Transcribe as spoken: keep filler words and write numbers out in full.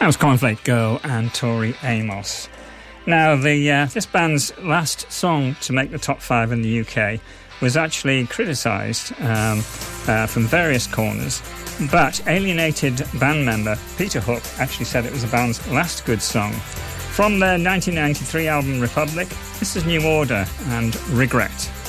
That was Cornflake Girl and Tori Amos. Now, the uh, this band's last song to make the top five in the U K was actually criticised um, uh, from various corners, but alienated band member Peter Hook actually said it was the band's last good song. From their nineteen ninety-three album Republic, this is New Order and Regret.